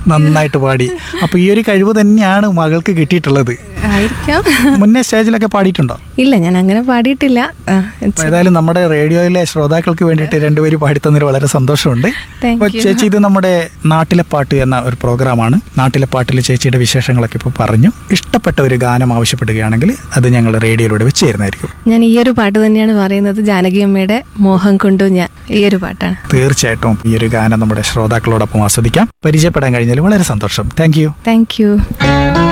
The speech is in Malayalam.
നന്നായിട്ട് പാടി. അപ്പോൾ ഈ ഒരു കഴിവ് തന്നെയാണ് മകൾക്ക് കിട്ടിയിട്ടുള്ളത്. ആയിരിക്കാം. മുന്നേ സ്റ്റേജിലൊക്കെ പാടിയിട്ടുണ്ടോ? ഇല്ല, ഞാൻ അങ്ങനെ പാടിയിട്ടില്ല. ഏതായാലും നമ്മുടെ റേഡിയോയിലെ ശ്രോതാക്കൾക്ക് വേണ്ടിയിട്ട് രണ്ടുപേരും പാടിത്തന്നതിൽ വളരെ സന്തോഷമുണ്ട്. അപ്പോൾ ചേച്ചി, ഇത് നമ്മുടെ നാട്ടിലെ പാട്ട് എന്ന ഒരു പ്രോഗ്രാമാണ്. നാട്ടിലെ പാട്ടിൽ ചേച്ചിയുടെ വിശേഷങ്ങളൊക്കെ ഇപ്പോൾ പറഞ്ഞു. ഇഷ്ടപ്പെട്ട ഒരു ഗാനം ആവശ്യപ്പെടുകയാണെങ്കിൽ അത് ഞങ്ങൾ റേഡിയോയിലൂടെ വെച്ച് തരുന്നതായിരിക്കും. ഞാൻ ഈ ഒരു പാട്ട് തന്നെയാണ് പറയുന്നത്, ജാനകി അമ്മയുടെ മോഹം കൊണ്ടു ഞാൻ. ഈ ഒരു പാട്ടാണ്. തീർച്ചയായിട്ടും ഈ ഒരു ഗാനം നമ്മുടെ ശ്രോതാക്കളോടൊപ്പം ആസ്വദിക്കാം. പരിചയപ്പെടാൻ കഴിഞ്ഞാൽ വളരെ സന്തോഷം. Thank you.